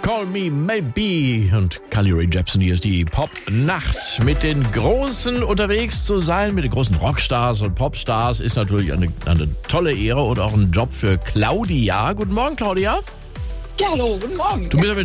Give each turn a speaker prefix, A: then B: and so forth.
A: Call Me Maybe und Carly Rae Jepsen, hier ist die Pop-Nacht. Mit den Großen unterwegs zu sein, mit den großen Rockstars und Popstars ist natürlich eine tolle Ehre und auch ein Job für Claudia. Guten Morgen, Claudia.
B: Ja, hallo, guten Morgen.
A: Du bist ja